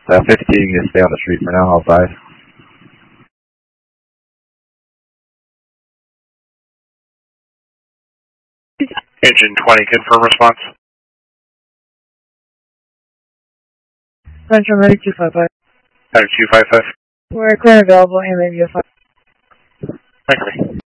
50, you can stay on the street for now, outside. Engine 20, confirm response. Central Medic 255. Medic 255. We're clear available and maybe a 5. Thank you.